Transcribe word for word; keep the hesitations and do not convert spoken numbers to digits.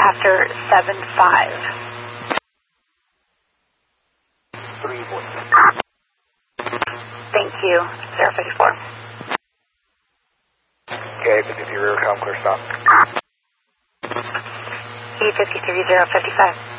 after seven five. three one. Thank you, zero fifty-four. Okay, fifty-three rear com, clear stop. E fifty-three, zero fifty-five.